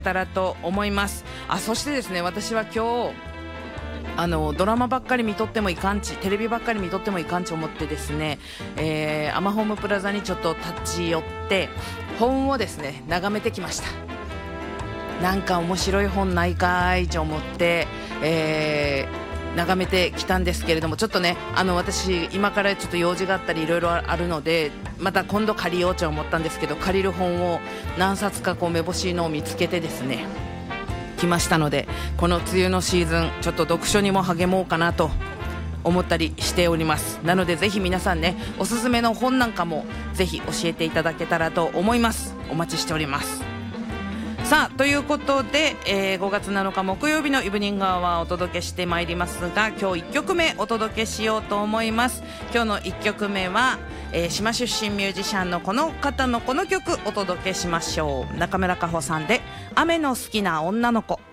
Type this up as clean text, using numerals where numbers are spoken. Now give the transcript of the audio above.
たらと思います。そしてですね、私は今日ドラマばっかり見とってもいかんち、テレビばっかり見とってもいかんち思ってですね、アマホームプラザにちょっと立ち寄って本をですね眺めてきました。なんか面白い本ないかいと思って、眺めてきたんですけれども、ちょっとね私今からちょっと用事があったりいろいろあるので、また今度借りようと思ったんですけど、借りる本を何冊かめぼしいのを見つけてですね来ましたので、この梅雨のシーズンちょっと読書にも励もうかなと思ったりしております。なのでぜひ皆さんね、おすすめの本なんかもぜひ教えていただけたらと思います。お待ちしております。さあということで、5月7日木曜日のイブニングアワーをお届けしてまいりますが、今日1曲目お届けしようと思います。今日の1曲目は、島出身ミュージシャンのこの方のこの曲お届けしましょう。中村佳穂さんで雨の好きな女の子。